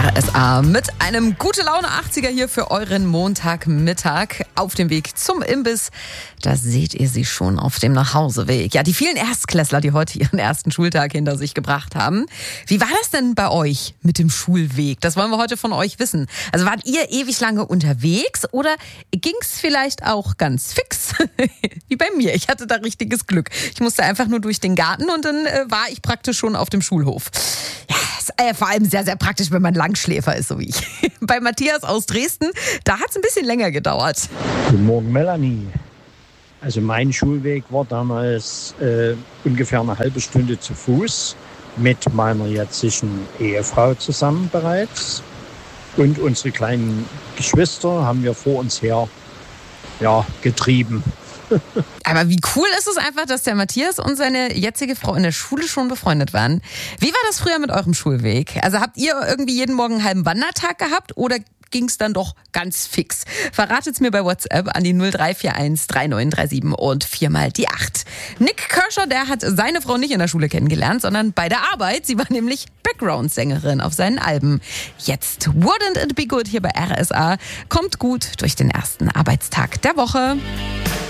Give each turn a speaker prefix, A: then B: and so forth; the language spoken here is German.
A: RSA mit einem gute Laune 80er hier für euren Montagmittag auf dem Weg zum Imbiss. Da seht ihr sie schon auf dem Nachhauseweg. Ja, die vielen Erstklässler, die heute ihren ersten Schultag hinter sich gebracht haben. Wie war das denn bei euch mit dem Schulweg? Das wollen wir heute von euch wissen. Also wart ihr ewig lange unterwegs oder ging's vielleicht auch ganz fix? Wie bei mir. Ich hatte da richtiges Glück. Ich musste einfach nur durch den Garten und dann war ich praktisch schon auf dem Schulhof. Ja, ist vor allem sehr, sehr praktisch, wenn man Langschläfer ist, so wie ich. Bei Matthias aus Dresden, da hat es ein bisschen länger gedauert.
B: Guten Morgen, Melanie. Also mein Schulweg war damals ungefähr eine halbe Stunde zu Fuß mit meiner jetzigen Ehefrau zusammen bereits. Und unsere kleinen Geschwister haben wir vor uns her getrieben.
A: Aber wie cool ist es einfach, dass der Matthias und seine jetzige Frau in der Schule schon befreundet waren. Wie war das früher mit eurem Schulweg? Also habt ihr irgendwie jeden Morgen einen halben Wandertag gehabt oder ging es dann doch ganz fix? Verratet's mir bei WhatsApp an die 0341 3937 und 4x8. Nick Kershaw, der hat seine Frau nicht in der Schule kennengelernt, sondern bei der Arbeit. Sie war nämlich Background-Sängerin auf seinen Alben. Jetzt Wouldn't It Be Good hier bei RSA. Kommt gut durch den ersten Arbeitstag der Woche.